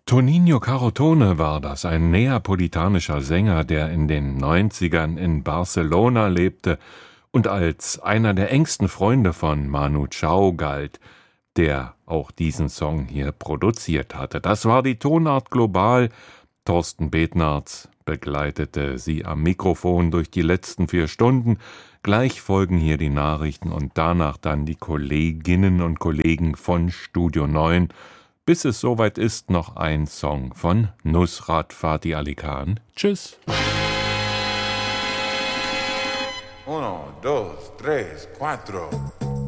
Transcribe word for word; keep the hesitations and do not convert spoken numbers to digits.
Toninho Carotone war das, ein neapolitanischer Sänger, der in den neunzigern in Barcelona lebte und als einer der engsten Freunde von Manu Chao galt, der auch diesen Song hier produziert hatte. Das war die Tonart Global. Thorsten Betnarz begleitete Sie am Mikrofon durch die letzten vier Stunden. Gleich folgen hier die Nachrichten und danach dann die Kolleginnen und Kollegen von Studio neun. Bis es soweit ist, noch ein Song von Nusrat Fatih Ali Khan. Tschüss. Uno, dos, tres, cuatro.